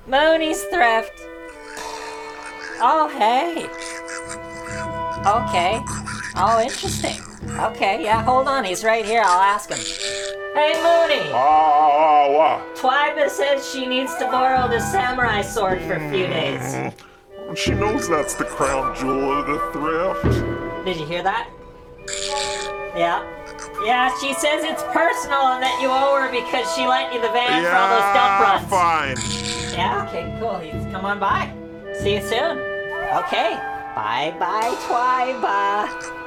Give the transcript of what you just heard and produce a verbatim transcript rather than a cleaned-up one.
Mooney's thrift. Oh, hey. Okay. Oh, interesting. Okay, yeah, hold on. He's right here. I'll ask him. Hey, Mooney. Ah, what? Twyba says she needs to borrow the samurai sword for a few days. She knows that's the crown jewel of the thrift. Did you hear that? Yeah. Yeah, she says it's personal and that you owe her because she lent you the van for all those dump Yeah, runs. fine. Yeah, okay, cool. He's, come on by. See you soon. Okay. Bye-bye, Twyba.